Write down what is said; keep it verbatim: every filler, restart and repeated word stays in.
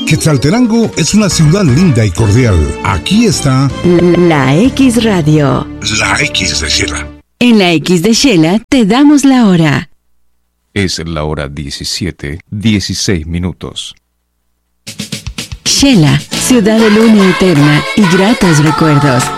Quetzaltenango es una ciudad linda y cordial. Aquí está La X Radio. La X de Shela. En la X de Shela te damos la hora. Es la hora diecisiete, dieciséis minutos. Shela, ciudad de luna eterna y gratos recuerdos.